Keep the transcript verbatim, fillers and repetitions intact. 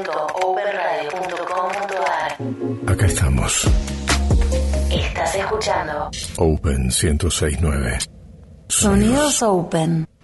punto open radio punto com punto a r. Acá estamos. Estás escuchando Open ciento seis punto nueve. Sonidos Open.